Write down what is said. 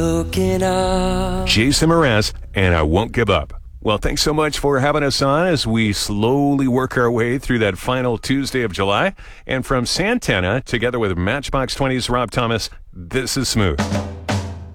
Looking up. Jason Mraz, and I Won't Give Up. Well, thanks so much for having us on as we slowly work our way through that final Tuesday of July. And from Santana, together with Matchbox 20's Rob Thomas, this is Smooth.